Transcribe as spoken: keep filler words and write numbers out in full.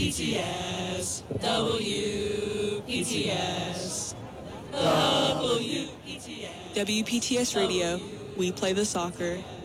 T S, W P T S, W P T S. W P T S Radio, we play the soccer.